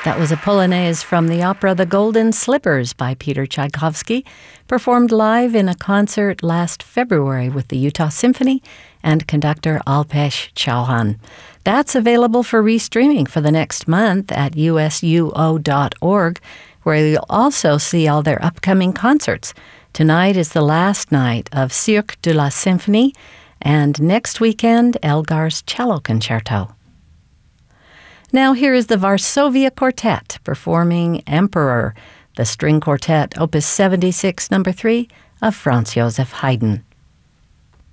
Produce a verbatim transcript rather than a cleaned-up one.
That was a Polonaise from the opera The Golden Slippers by Peter Tchaikovsky, performed live in a concert last February with the Utah Symphony and conductor Alpesh Chauhan. That's available for restreaming for the next month at U S U O dot org, where you'll also see all their upcoming concerts. Tonight is the last night of Cirque de la Symphonie, and next weekend, Elgar's Cello Concerto. Now here is the Varsovia Quartet performing Emperor, the string quartet, opus seventy-six, number three, of Franz Joseph Haydn.